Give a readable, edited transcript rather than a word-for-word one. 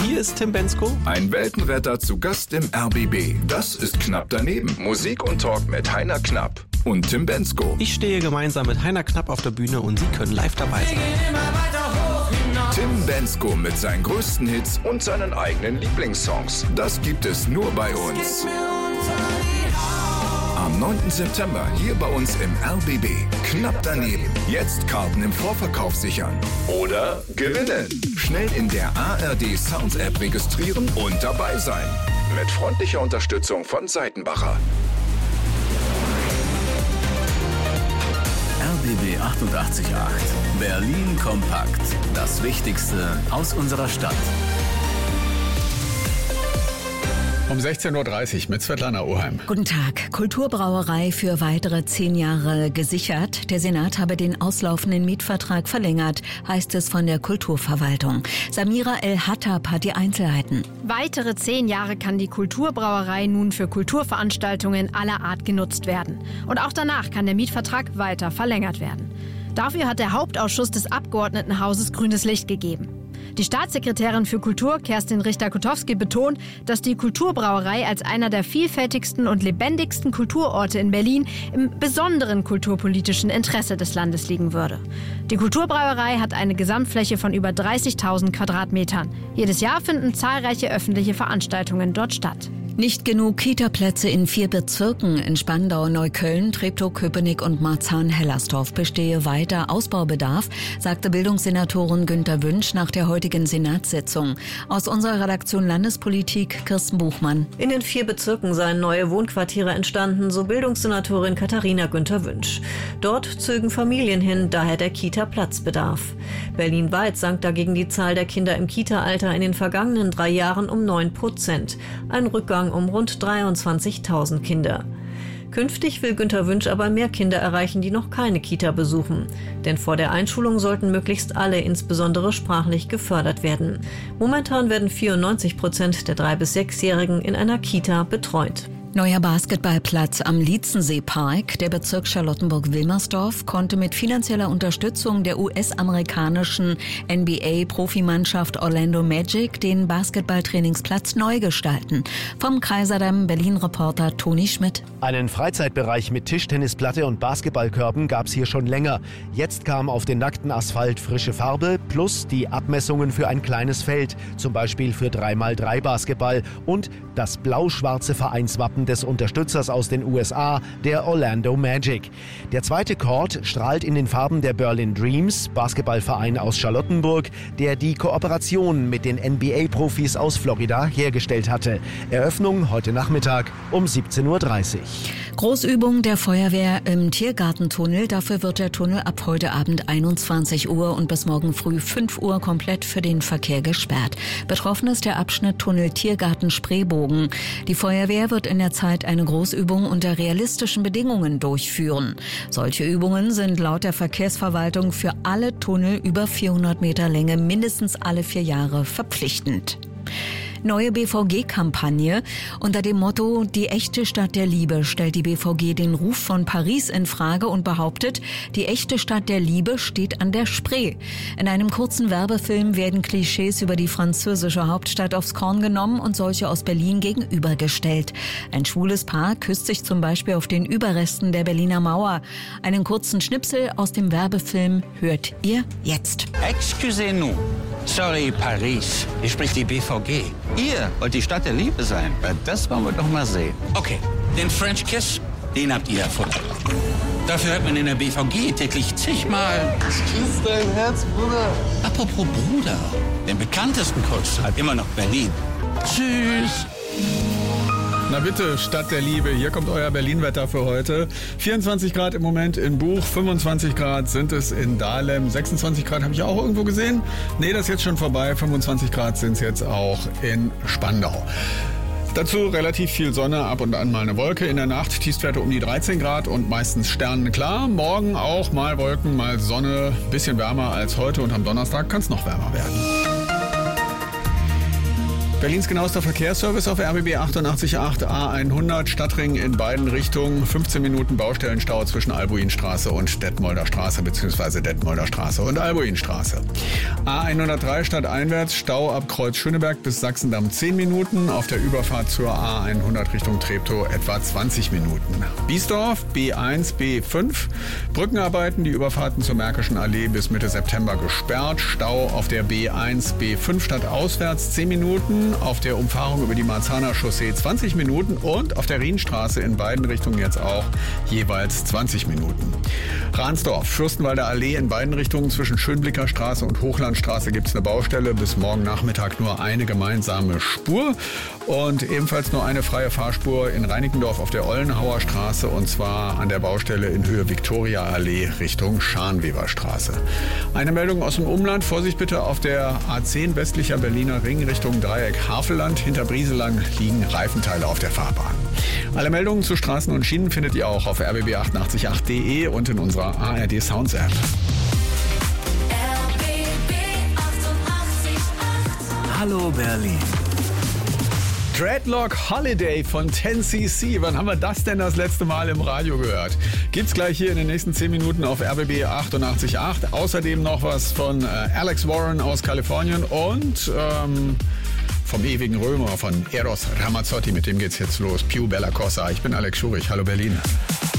Hier ist Tim Bendzko. Ein Weltenretter zu Gast im RBB. Das ist Knapp daneben. Musik und Talk mit Heiner Knapp und Tim Bendzko. Ich stehe gemeinsam mit Heiner Knapp auf der Bühne und Sie können live dabei sein. Tim Bendzko mit seinen größten Hits und seinen eigenen Lieblingssongs. Das gibt es nur bei uns. Am 9. September hier bei uns im RBB. Knapp daneben. Jetzt Karten im Vorverkauf sichern. Oder gewinnen. Schnell in der ARD Sounds App registrieren und dabei sein. Mit freundlicher Unterstützung von Seitenbacher. RBB 88.8. Berlin kompakt. Das Wichtigste aus unserer Stadt. Um 16.30 Uhr mit Svetlana Oheim. Guten Tag. Kulturbrauerei für weitere 10 Jahre gesichert. Der Senat habe den auslaufenden Mietvertrag verlängert, heißt es von der Kulturverwaltung. Samira El-Hattab hat die Einzelheiten. Weitere 10 Jahre kann die Kulturbrauerei nun für Kulturveranstaltungen aller Art genutzt werden. Und auch danach kann der Mietvertrag weiter verlängert werden. Dafür hat der Hauptausschuss des Abgeordnetenhauses grünes Licht gegeben. Die Staatssekretärin für Kultur, Kerstin Richter-Kotowski, betont, dass die Kulturbrauerei als einer der vielfältigsten und lebendigsten Kulturorte in Berlin im besonderen kulturpolitischen Interesse des Landes liegen würde. Die Kulturbrauerei hat eine Gesamtfläche von über 30.000 Quadratmetern. Jedes Jahr finden zahlreiche öffentliche Veranstaltungen dort statt. Nicht genug Kita-Plätze in 4 Bezirken. In Spandau, Neukölln, Treptow-Köpenick und Marzahn-Hellersdorf bestehe weiter Ausbaubedarf, sagte Bildungssenatorin Günter Wünsch nach der heutigen Senatssitzung. Aus unserer Redaktion Landespolitik Kirsten Buchmann. In den 4 Bezirken seien neue Wohnquartiere entstanden, so Bildungssenatorin Katharina Günter Wünsch. Dort zögen Familien hin, daher der Kita-Platzbedarf. Berlin-weit sank dagegen die Zahl der Kinder im Kita-Alter in den vergangenen 3 Jahren um 9%. Ein Rückgang um rund 23.000 Kinder. Künftig will Günter Wünsch aber mehr Kinder erreichen, die noch keine Kita besuchen. Denn vor der Einschulung sollten möglichst alle, insbesondere sprachlich, gefördert werden. Momentan werden 94% der 3- bis 6-Jährigen in einer Kita betreut. Neuer Basketballplatz am Lietzensee-Park. Der Bezirk Charlottenburg-Wilmersdorf konnte mit finanzieller Unterstützung der US-amerikanischen NBA-Profimannschaft Orlando Magic den Basketballtrainingsplatz neu gestalten. Vom Kaiserdamm Berlin-Reporter Toni Schmidt. Einen Freizeitbereich mit Tischtennisplatte und Basketballkörben gab es hier schon länger. Jetzt kam auf den nackten Asphalt frische Farbe plus die Abmessungen für ein kleines Feld, zum Beispiel für 3x3 Basketball und das blau-schwarze Vereinswappen des Unterstützers aus den USA, der Orlando Magic. Der zweite Court strahlt in den Farben der Berlin Dreams, Basketballverein aus Charlottenburg, der die Kooperation mit den NBA-Profis aus Florida hergestellt hatte. Eröffnung heute Nachmittag um 17.30 Uhr. Großübung der Feuerwehr im Tiergartentunnel. Dafür wird der Tunnel ab heute Abend 21 Uhr und bis morgen früh 5 Uhr komplett für den Verkehr gesperrt. Betroffen ist der Abschnitt Tunnel Tiergarten-Spreebogen. Die Feuerwehr wird in der Zeit eine Großübung unter realistischen Bedingungen durchführen. Solche Übungen sind laut der Verkehrsverwaltung für alle Tunnel über 400 Meter Länge mindestens alle 4 Jahre verpflichtend. Neue BVG-Kampagne. Unter dem Motto »Die echte Stadt der Liebe« stellt die BVG den Ruf von Paris in Frage und behauptet, die echte Stadt der Liebe steht an der Spree. In einem kurzen Werbefilm werden Klischees über die französische Hauptstadt aufs Korn genommen und solche aus Berlin gegenübergestellt. Ein schwules Paar küsst sich zum Beispiel auf den Überresten der Berliner Mauer. Einen kurzen Schnipsel aus dem Werbefilm hört ihr jetzt. Excusez-nous. Sorry, Paris. Hier spricht die BVG. Ihr wollt die Stadt der Liebe sein. Das wollen wir doch mal sehen. Okay, den French Kiss, den habt ihr erfunden. Dafür hört man in der BVG täglich zigmal. Ich küsse dein Herz, Bruder. Apropos Bruder, den bekanntesten Kuss hat immer noch Berlin. Tschüss. Na bitte, Stadt der Liebe, hier kommt euer Berlin-Wetter für heute. 24 Grad im Moment in Buch, 25 Grad sind es in Dahlem, 26 Grad habe ich auch irgendwo gesehen. Nee, das ist jetzt schon vorbei, 25 Grad sind es jetzt auch in Spandau. Dazu relativ viel Sonne, ab und an mal eine Wolke. In der Nacht Tiefstwerte um die 13 Grad und meistens sternenklar. Morgen auch mal Wolken, mal Sonne, bisschen wärmer als heute und am Donnerstag kann es noch wärmer werden. Berlins genauester Verkehrsservice auf RBB 88.8 A100 Stadtring in beiden Richtungen. 15 Minuten Baustellenstau zwischen Albuinstraße und Detmolder Straße bzw. Detmolder Straße und Albuinstraße. A103 stadteinwärts Stau ab Kreuz Schöneberg bis Sachsendamm 10 Minuten. Auf der Überfahrt zur A100 Richtung Treptow etwa 20 Minuten. Biesdorf B1, B5. Brückenarbeiten, die Überfahrten zur Märkischen Allee bis Mitte September gesperrt. Stau auf der B1, B5 stadtauswärts 10 Minuten. Auf der Umfahrung über die Marzahner Chaussee 20 Minuten und auf der Rienstraße in beiden Richtungen jetzt auch jeweils 20 Minuten. Ransdorf, Fürstenwalder Allee in beiden Richtungen zwischen Schönblicker Straße und Hochlandstraße gibt es eine Baustelle. Bis morgen Nachmittag nur eine gemeinsame Spur und ebenfalls nur eine freie Fahrspur in Reinickendorf auf der Ollenhauer Straße und zwar an der Baustelle in Höhe Viktoria Allee Richtung Scharnweberstraße. Eine Meldung aus dem Umland. Vorsicht bitte auf der A10 westlicher Berliner Ring Richtung Dreieck Havelland. Hinter Brieselang liegen Reifenteile auf der Fahrbahn. Alle Meldungen zu Straßen und Schienen findet ihr auch auf rbb888.de und in unserer ARD Sounds App. Hallo Berlin. Dreadlock Holiday von 10cc. Wann haben wir das denn das letzte Mal im Radio gehört? Gibt's gleich hier in den nächsten 10 Minuten auf RBB 88.8. Außerdem noch was von Alex Warren aus Kalifornien und vom ewigen Römer von Eros Ramazzotti. Mit dem geht's jetzt los. Più Bella Cosa. Ich bin Alex Schurich. Hallo Berlin.